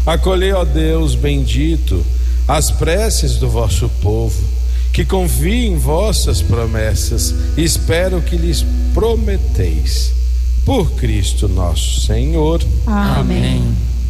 Acolhei, ó Deus bendito, as preces do vosso povo, que confia em vossas promessas e espero que lhes prometeis. Por Cristo nosso Senhor. Amém.